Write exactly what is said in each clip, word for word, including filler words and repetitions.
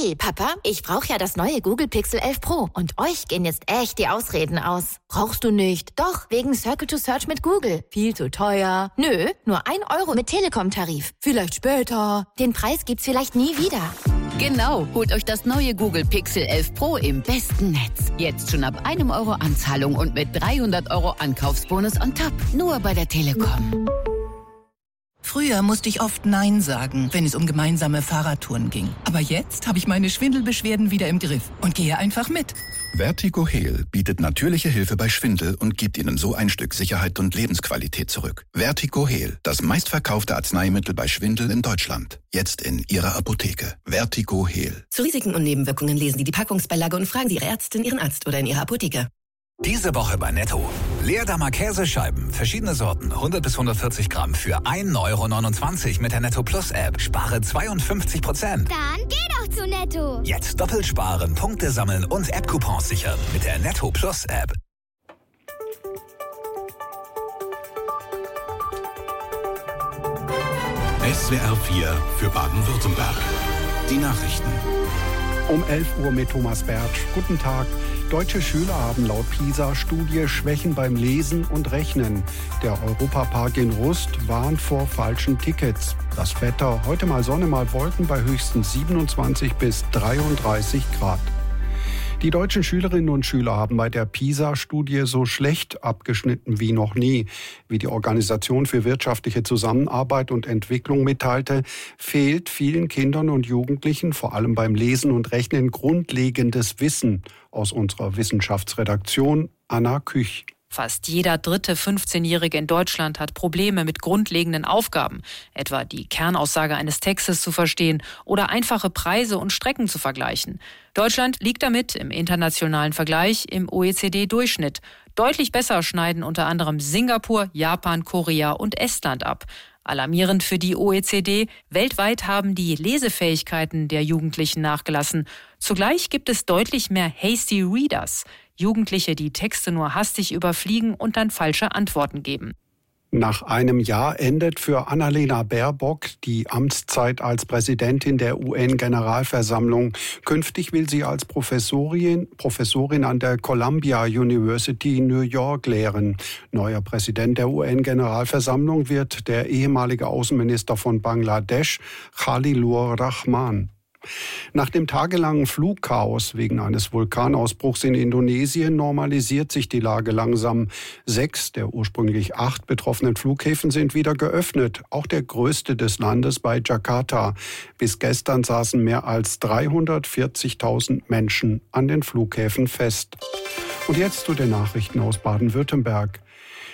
Hey, Papa, ich brauche ja das neue Google Pixel elf Pro und euch gehen jetzt echt die Ausreden aus. Brauchst du nicht? Doch, wegen Circle to Search mit Google. Viel zu teuer. Nö, nur ein Euro mit Telekom-Tarif. Vielleicht später. Den Preis gibt's vielleicht nie wieder. Genau, holt euch das neue Google Pixel elf Pro im besten Netz. Jetzt schon ab einem Euro Anzahlung und mit dreihundert Euro Ankaufsbonus on top. Nur bei der Telekom. Früher musste ich oft Nein sagen, wenn es um gemeinsame Fahrradtouren ging. Aber jetzt habe ich meine Schwindelbeschwerden wieder im Griff und gehe einfach mit. Vertigo Heal bietet natürliche Hilfe bei Schwindel und gibt Ihnen so ein Stück Sicherheit und Lebensqualität zurück. Vertigo Heal, das meistverkaufte Arzneimittel bei Schwindel in Deutschland. Jetzt in Ihrer Apotheke. Vertigo Heal. Zu Risiken und Nebenwirkungen lesen Sie die Packungsbeilage und fragen Sie Ihre Ärztin, Ihren Arzt oder in Ihrer Apotheke. Diese Woche bei Netto. Leerdammer Käsescheiben, verschiedene Sorten, hundert bis hundertvierzig Gramm für ein Euro neunundzwanzig mit der Netto Plus App. Spare zweiundfünfzig Prozent. Dann geh doch zu Netto. Jetzt doppelt sparen, Punkte sammeln und App-Coupons sichern mit der Netto Plus App. S W R vier für Baden-Württemberg. Die Nachrichten. Um elf Uhr mit Thomas Bertsch. Guten Tag. Deutsche Schüler haben laut PISA-Studie Schwächen beim Lesen und Rechnen. Der Europapark in Rust warnt vor falschen Tickets. Das Wetter, heute mal Sonne, mal Wolken bei höchstens siebenundzwanzig bis dreiunddreißig Grad. Die deutschen Schülerinnen und Schüler haben bei der PISA-Studie so schlecht abgeschnitten wie noch nie. Wie die Organisation für wirtschaftliche Zusammenarbeit und Entwicklung mitteilte, fehlt vielen Kindern und Jugendlichen, vor allem beim Lesen und Rechnen, grundlegendes Wissen. Aus unserer Wissenschaftsredaktion Anna Küch. Fast jeder dritte fünfzehnjährige in Deutschland hat Probleme mit grundlegenden Aufgaben, etwa die Kernaussage eines Textes zu verstehen oder einfache Preise und Strecken zu vergleichen. Deutschland liegt damit im internationalen Vergleich im O E C D-Durchschnitt. Deutlich besser schneiden unter anderem Singapur, Japan, Korea und Estland ab. Alarmierend für die O E C D, weltweit haben die Lesefähigkeiten der Jugendlichen nachgelassen. Zugleich gibt es deutlich mehr Hasty Readers, Jugendliche, die Texte nur hastig überfliegen und dann falsche Antworten geben. Nach einem Jahr endet für Annalena Baerbock die Amtszeit als Präsidentin der U N-Generalversammlung. Künftig will sie als Professorin, Professorin an der Columbia University in New York lehren. Neuer Präsident der U N-Generalversammlung wird der ehemalige Außenminister von Bangladesch, Khalilur Rahman. Nach dem tagelangen Flugchaos wegen eines Vulkanausbruchs in Indonesien normalisiert sich die Lage langsam. Sechs der ursprünglich acht betroffenen Flughäfen sind wieder geöffnet, auch der größte des Landes bei Jakarta. Bis gestern saßen mehr als dreihundertvierzigtausend Menschen an den Flughäfen fest. Und jetzt zu den Nachrichten aus Baden-Württemberg.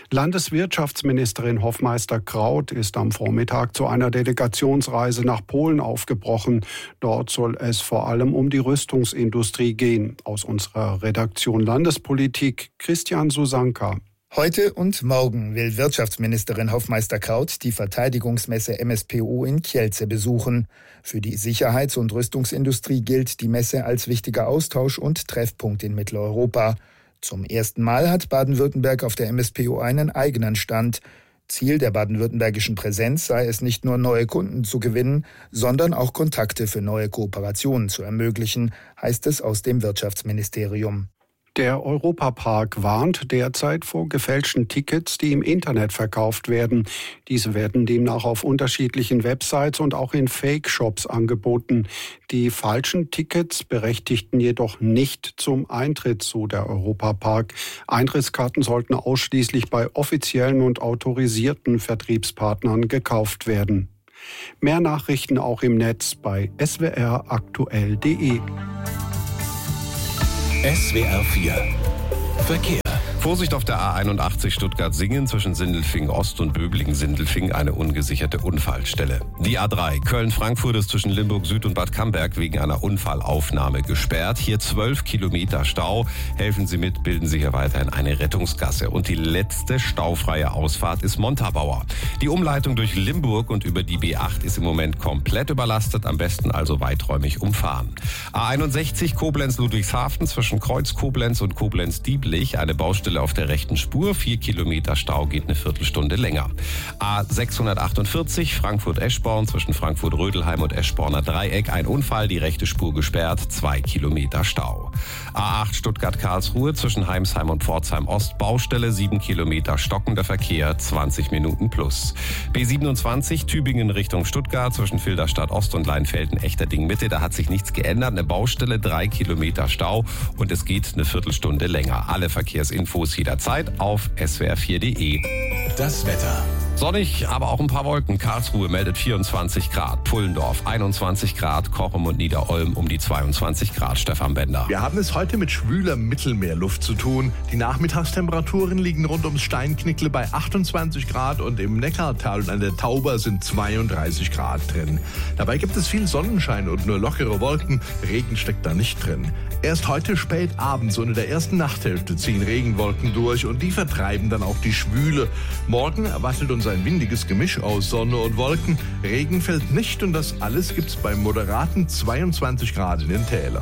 Landeswirtschaftsministerin Hoffmeister-Kraut ist am Vormittag zu einer Delegationsreise nach Polen aufgebrochen. Dort soll es vor allem um die Rüstungsindustrie gehen. Aus unserer Redaktion Landespolitik Christian Susanka. Heute und morgen will Wirtschaftsministerin Hoffmeister-Kraut die Verteidigungsmesse M S P O in Kielce besuchen. Für die Sicherheits- und Rüstungsindustrie gilt die Messe als wichtiger Austausch- und Treffpunkt in Mitteleuropa. Zum ersten Mal hat Baden-Württemberg auf der M S P O einen eigenen Stand. Ziel der baden-württembergischen Präsenz sei es nicht nur, neue Kunden zu gewinnen, sondern auch Kontakte für neue Kooperationen zu ermöglichen, heißt es aus dem Wirtschaftsministerium. Der Europapark warnt derzeit vor gefälschten Tickets, die im Internet verkauft werden. Diese werden demnach auf unterschiedlichen Websites und auch in Fake-Shops angeboten. Die falschen Tickets berechtigten jedoch nicht zum Eintritt, so der Europapark. Eintrittskarten sollten ausschließlich bei offiziellen und autorisierten Vertriebspartnern gekauft werden. Mehr Nachrichten auch im Netz bei s w r aktuell punkt d e. S W R vier Verkehr. Vorsicht auf der A einundachtzig Stuttgart-Singen zwischen Sindelfingen-Ost und Böblingen-Sindelfingen, eine ungesicherte Unfallstelle. Die A drei Köln-Frankfurt ist zwischen Limburg-Süd und Bad Camberg wegen einer Unfallaufnahme gesperrt. Hier zwölf Kilometer Stau. Helfen Sie mit, bilden Sie hier weiterhin eine Rettungsgasse. Und die letzte staufreie Ausfahrt ist Montabaur. Die Umleitung durch Limburg und über die B acht ist im Moment komplett überlastet. Am besten also weiträumig umfahren. A einundsechzig Koblenz-Ludwigshafen zwischen Kreuz Koblenz und Koblenz-Dieblich, eine Baustelle Baustelle auf der rechten Spur. Vier Kilometer Stau, geht eine Viertelstunde länger. A sechshundertachtundvierzig Frankfurt-Eschborn zwischen Frankfurt-Rödelheim und Eschborner Dreieck. Ein Unfall, die rechte Spur gesperrt, zwei Kilometer Stau. A acht Stuttgart-Karlsruhe zwischen Heimsheim und Pforzheim-Ost. Baustelle, sieben Kilometer stockender Verkehr, zwanzig Minuten plus. B siebenundzwanzig Tübingen Richtung Stuttgart zwischen Filderstadt Ost und Leinfelden-Echterding Mitte. Da hat sich nichts geändert. Eine Baustelle, drei Kilometer Stau und es geht eine Viertelstunde länger. Alle Verkehrsinfos jederzeit auf s w r vier punkt d e. Das Wetter. Sonnig, aber auch ein paar Wolken. Karlsruhe meldet vierundzwanzig Grad, Pullendorf einundzwanzig Grad, Kochum und Niederolm um die zweiundzwanzig Grad. Stefan Bender. Wir haben es heute mit schwüler Mittelmeerluft zu tun. Die Nachmittagstemperaturen liegen rund ums Steinknickle bei achtundzwanzig Grad und im Neckartal und an der Tauber sind zweiunddreißig Grad drin. Dabei gibt es viel Sonnenschein und nur lockere Wolken. Regen steckt da nicht drin. Erst heute spät abends und in der ersten Nachthälfte ziehen Regenwolken durch und die vertreiben dann auch die Schwüle. Morgen erwartet uns ein windiges Gemisch aus Sonne und Wolken. Regen fällt nicht und das alles gibt's bei moderaten zweiundzwanzig Grad in den Tälern.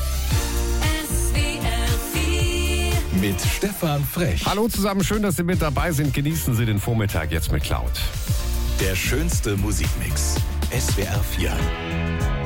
Mit Stefan Frech. Hallo zusammen, schön, dass Sie mit dabei sind. Genießen Sie den Vormittag jetzt mit Cloud. Der schönste Musikmix. S W R vier.